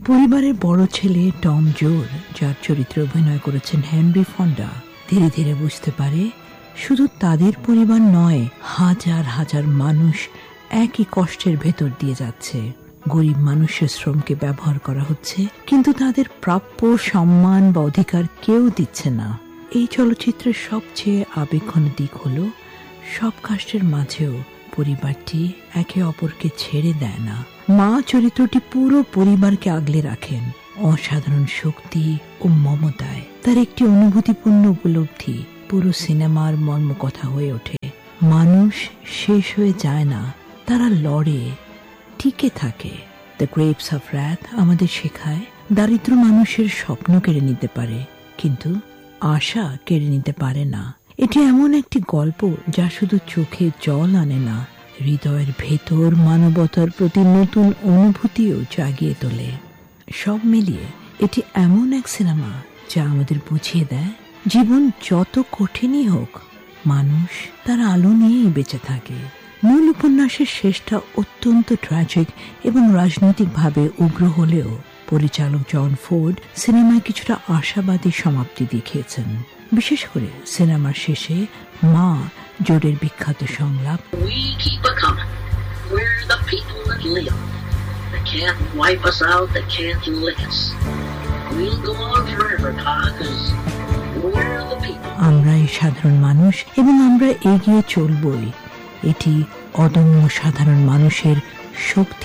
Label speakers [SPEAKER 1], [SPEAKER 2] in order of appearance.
[SPEAKER 1] পরিবারের বড় ছেলে টম জোর, যার চরিত্রে অভিনয় করেছেন হেনরি ফন্ডা, ধীরে ধীরে বুঝতে পারে শুধু তাদের পরিবার নয়, হাজার হাজার মানুষ একই কষ্টের ভেতর দিয়ে যাচ্ছে। গরিব মানুষের শ্রমকে ব্যবহার করা হচ্ছে, কিন্তু তাদের প্রাপ্য সম্মান বা অধিকার কেউ দিচ্ছে না। এই চলচ্চিত্রের সবচেয়ে আবেগঘন দিক হলো সব কষ্টের মাঝেও পরিবারটি একে অপরকে ছেড়ে দেয় না। মা চরিত্রটি পুরো পরিবারকে আগলে রাখেন অসাধারণ শক্তি ও মমতায়। তার একটি অনুভূতিপূর্ণ উপলব্ধি পুরো সিনেমার মর্মকথা হয়ে ওঠে। মানুষ শেষ হয়ে যায় না, তারা লড়ে, টিকে থাকে। দ্য গ্রেপস অফ রাথ আমাদের শেখায় দারিদ্র মানুষের স্বপ্ন কেড়ে নিতে পারে, কিন্তু আশা কেড়ে নিতে পারে না। এটি এমন একটি গল্প যা শুধু চোখে জল আনে না, হৃদয়ের ভেতর মানবতার প্রতি নতুন অনুভূতিও জাগিয়ে তোলে। সব মিলিয়ে এটি এমন এক সিনেমা যা আমাদের বুঝিয়ে দেয়, জীবন যত কঠিনই হোক, মানুষ তার আলো নিয়েই বেঁচে থাকে। মূল উপন্যাসের শেষটা অত্যন্ত ট্র্যাজিক এবং রাজনৈতিকভাবে উগ্র হলেও পরিচালক জন ফোর্ড সিনেমায় কিছুটা আশাবাদী সমাপ্তি দেখিয়েছেন। বিশেষ করে সিনেমার শেষে মা জোরের বিখ্যাত সংলাপ,
[SPEAKER 2] We keep a coming. We're the people that live. They can't wipe us out, they can't lick us. We'll go on forever, Pa, 'cause we're the people.
[SPEAKER 1] আমরাই সাধারণ মানুষ এবং আমরা এগিয়ে চলবই। এটি অদম্য সাধারণ মানুষের শক্তি